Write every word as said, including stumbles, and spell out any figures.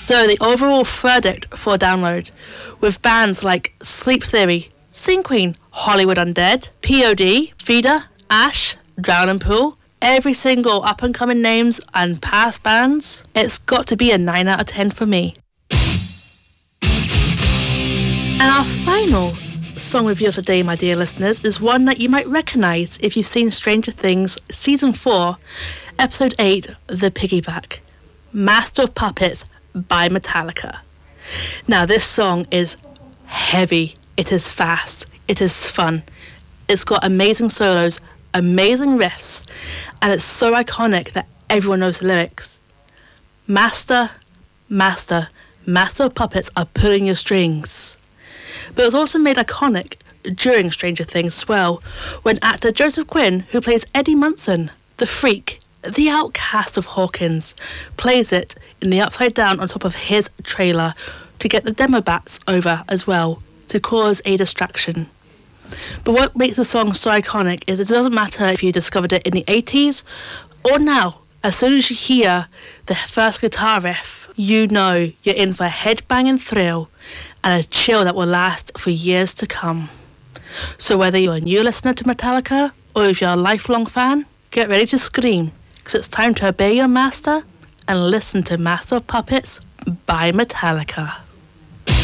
So the overall verdict for download, with bands like Sleep Theory, Sing Queen, Hollywood Undead, P O D, Feeder, Ash, Drowning Pool, every single up-and-coming names and past bands, it's got to be a nine out of ten for me. And our final song review of the day, my dear listeners, is one that you might recognise if you've seen Stranger Things Season four, Episode eight, The Piggyback, Master of Puppets by Metallica. Now, this song is heavy, it is fast, it is fun, it's got amazing solos, amazing riffs, and it's so iconic that everyone knows the lyrics. Master, master, master of puppets are pulling your strings. But it was also made iconic during Stranger Things as well, when actor Joseph Quinn, who plays Eddie Munson, the freak, the outcast of Hawkins, plays it in the upside down on top of his trailer to get the demo bats over as well, to cause a distraction. But what makes the song so iconic is it doesn't matter if you discovered it in the eighties or now. As soon as you hear the first guitar riff, you know you're in for a head-banging thrill and a chill that will last for years to come. So whether you're a new listener to Metallica or if you're a lifelong fan, get ready to scream, because it's time to obey your master and listen to Master of Puppets by Metallica.